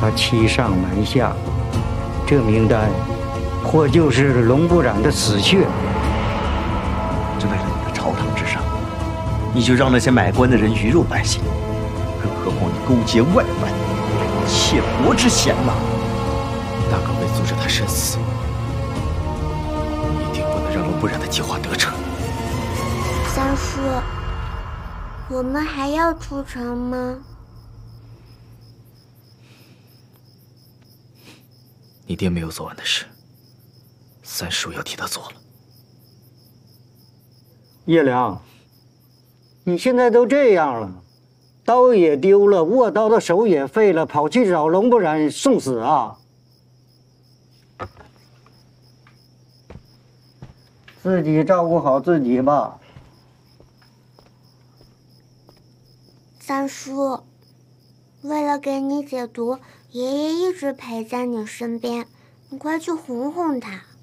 他欺上瞒下，这名单或就是龙部长的死穴。 就为了你的朝堂之上，你就让那些买官的人鱼肉百姓，更何况你勾结外藩，窃国之嫌呐！ 大哥为阻止他身死，一定不能让龙不染的计划得逞。 三叔，我们还要出城吗？ 你爹没有做完的事，三叔要替他做了。 叶良，你现在都这样了，刀也丢了，握刀的手也废了，跑去找龙不染送死啊！自己照顾好自己吧。 三叔，为了给你解毒，爷爷一直陪在你身边，你快去哄哄他。